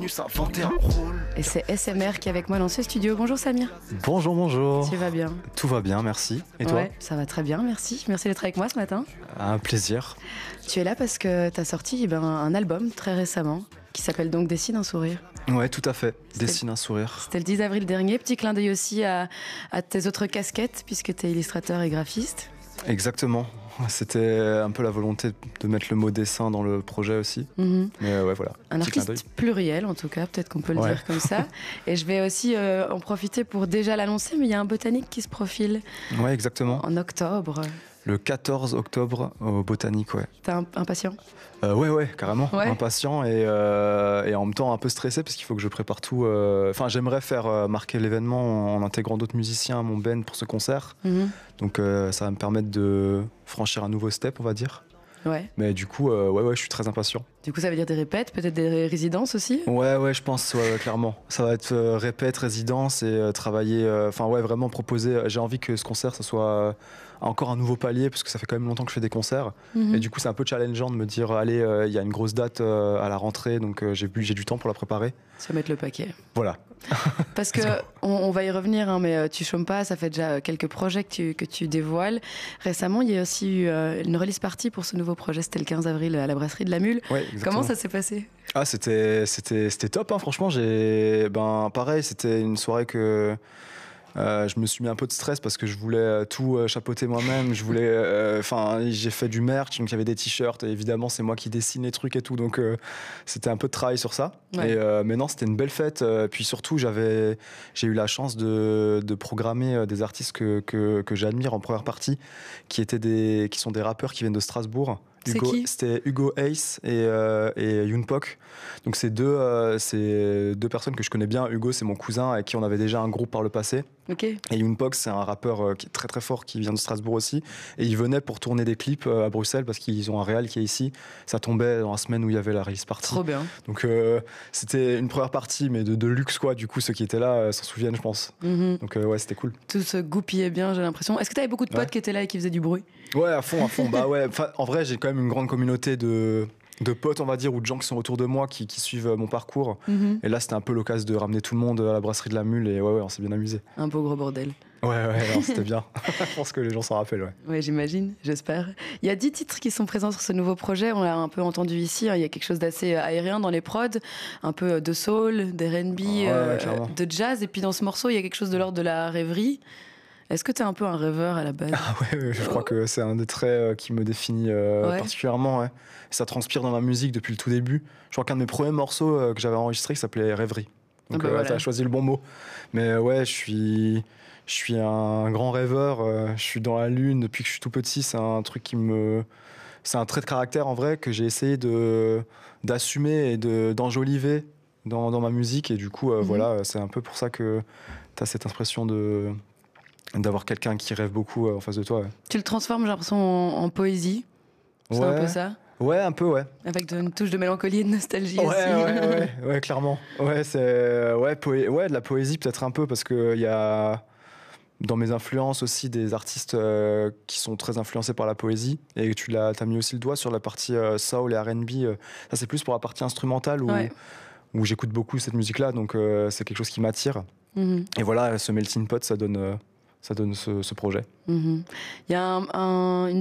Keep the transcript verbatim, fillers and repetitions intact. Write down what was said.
venu s'inventer un rôle. Et c'est S M R qui est avec moi dans ce studio. Bonjour Samir. Bonjour, bonjour. Tu vas bien? Tout va bien, merci. Et toi? Ouais, ça va très bien, merci. Merci d'être avec moi ce matin. Un plaisir. Tu es là parce que tu as sorti eh ben, un album très récemment qui s'appelle donc Dessine un sourire. Ouais, tout à fait. C'était... Dessine un sourire. C'était le dix avril dernier. Petit clin d'œil aussi à, à tes autres casquettes puisque tu es illustrateur et graphiste. Exactement. C'était un peu la volonté de mettre le mot dessin dans le projet aussi. Mm-hmm. Mais ouais, voilà. Un Petit artiste pluriel, en tout cas, peut-être qu'on peut le ouais. dire comme ça. Et je vais aussi euh, en profiter pour déjà l'annoncer, mais il y a un botanique qui se profile. Ouais, exactement. En octobre. Le quatorze octobre au Botanique, ouais. T'es impatient? euh, Ouais, ouais, carrément. Ouais. Impatient et, euh, et en même temps un peu stressé parce qu'il faut que je prépare tout. Enfin, euh, j'aimerais faire euh, marquer l'événement en intégrant d'autres musiciens à mon band pour ce concert. Mm-hmm. Donc euh, ça va me permettre de franchir un nouveau step, on va dire. Ouais. Mais du coup, euh, ouais, ouais, je suis très impatient. Du coup, ça veut dire des répètes, peut-être des résidences aussi? Ouais, ouais, je pense, ouais, ouais, clairement. Ça va être euh, répète, résidence et euh, travailler. Enfin, euh, ouais, vraiment proposer. J'ai envie que ce concert, ça soit euh, encore un nouveau palier parce que ça fait quand même longtemps que je fais des concerts. Mm-hmm. Et du coup, c'est un peu challengeant de me dire, allez, il euh, y a une grosse date euh, à la rentrée, donc euh, j'ai, j'ai du temps pour la préparer. Se mettre le paquet. Voilà. Parce que on, on va y revenir, hein, mais euh, tu chômes pas, ça fait déjà quelques projets que tu, que tu dévoiles. Récemment, il y a aussi eu euh, une release party pour ce nouveau projet, c'était le quinze avril à la brasserie de la Mule. Ouais, comment ça s'est passé? Ah, c'était, c'était, c'était top, hein, franchement. J'ai, ben, pareil, c'était une soirée que euh, je me suis mis un peu de stress parce que je voulais tout euh, chapeauter moi-même. Je voulais, enfin, euh, j'ai fait du merch, donc il y avait des t-shirts et évidemment c'est moi qui dessine les trucs et tout, donc euh, c'était un peu de travail sur ça. Ouais. Et euh, mais non, c'était une belle fête. Euh, puis surtout, j'avais, j'ai eu la chance de, de programmer des artistes que que, que j'admire en première partie, qui étaient des, qui sont des rappeurs qui viennent de Strasbourg. Hugo, c'était Hugo Ace et, euh, et Younpok. Donc c'est deux, euh, c'est deux personnes que je connais bien. Hugo, c'est mon cousin avec qui on avait déjà un groupe par le passé. Okay. Et Younpok, c'est un rappeur euh, qui est très très fort, qui vient de Strasbourg aussi. Et il venait pour tourner des clips euh, à Bruxelles parce qu'ils ont un réal qui est ici. Ça tombait dans la semaine où il y avait la release party. Trop bien. Donc euh, c'était une première partie, mais de, de luxe quoi. Du coup, ceux qui étaient là euh, s'en souviennent, je pense. Mm-hmm. Donc euh, ouais, c'était cool. Tout se goupillait bien, j'ai l'impression. Est-ce que t'avais beaucoup de potes ouais. qui étaient là et qui faisaient du bruit? Ouais, à fond, à fond. Bah ouais. En vrai, j'ai quand même une grande communauté de de potes, on va dire, ou de gens qui sont autour de moi, qui, qui suivent mon parcours. Mm-hmm. Et là, c'était un peu l'occasion de ramener tout le monde à la brasserie de la Mule. Et ouais, ouais, on s'est bien amusé. Un beau gros bordel. Ouais, ouais, non, c'était bien. Je pense que les gens s'en rappellent, ouais. Ouais, j'imagine, j'espère. Il y a dix titres qui sont présents sur ce nouveau projet. On l'a un peu entendu ici. Hein. Il y a quelque chose d'assez aérien dans les prods, un peu de soul, d'R and B, ouais, euh, de jazz. Et puis dans ce morceau, il y a quelque chose de l'ordre de la rêverie. Est-ce que tu es un peu un rêveur à la base? Ah ouais, je crois que c'est un des traits euh, qui me définit euh, ouais. particulièrement. Ouais. Ça transpire dans ma musique depuis le tout début. Je crois qu'un de mes premiers morceaux euh, que j'avais enregistré s'appelait Rêverie. Donc ah bah euh, voilà. Tu as choisi le bon mot. Mais ouais, je suis, je suis un grand rêveur. Euh, je suis dans la lune depuis que je suis tout petit. C'est un truc qui me... C'est un trait de caractère en vrai que j'ai essayé de, d'assumer et de, d'enjoliver dans, dans ma musique. Et du coup, euh, mm-hmm. voilà, c'est un peu pour ça que tu as cette impression de... d'avoir quelqu'un qui rêve beaucoup en face de toi. Ouais. Tu le transformes, j'ai l'impression, en, en poésie. C'est ouais. un peu ça? Ouais, un peu, ouais. Avec une touche de mélancolie et de nostalgie ouais, aussi. Ouais, ouais, ouais, clairement. Ouais, c'est ouais, poé... ouais, de la poésie peut-être un peu, parce qu'il y a dans mes influences aussi des artistes euh, qui sont très influencés par la poésie. Et tu l'as, t'as mis aussi le doigt sur la partie euh, soul et R and B. Euh, ça, c'est plus pour la partie instrumentale où, ouais. où j'écoute beaucoup cette musique-là. Donc, euh, c'est quelque chose qui m'attire. Mm-hmm. Et voilà, ce melting pot, ça donne... Euh, ça donne ce, ce projet. Mm-hmm. Il y a un, un, une